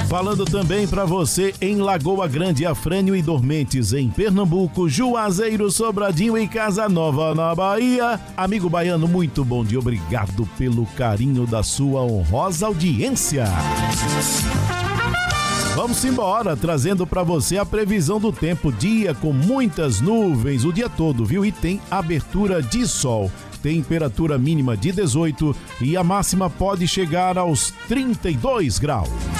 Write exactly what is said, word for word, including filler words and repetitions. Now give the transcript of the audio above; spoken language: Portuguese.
Falando também para você em Lagoa Grande, Afrânio e Dormentes em Pernambuco, Juazeiro, Sobradinho e Casa Nova na Bahia. Amigo baiano, muito bom dia, obrigado pelo carinho da sua honrosa audiência. Vamos embora, trazendo para você a previsão do tempo, dia com muitas nuvens o dia todo, viu? E tem abertura de sol. Temperatura mínima de dezoito e a máxima pode chegar aos trinta e dois graus.